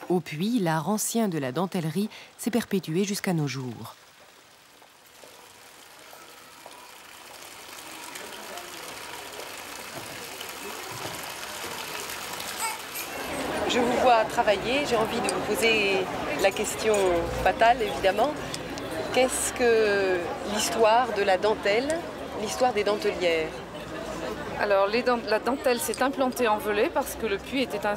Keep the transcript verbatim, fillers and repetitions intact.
Au Puy, l'art ancien de la dentellerie s'est perpétué jusqu'à nos jours. Je vous vois travailler, j'ai envie de vous poser la question fatale, évidemment. Qu'est-ce que l'histoire de la dentelle, l'histoire des dentelières? Alors, les dent la dentelle s'est implantée en Velay parce que le Puy était un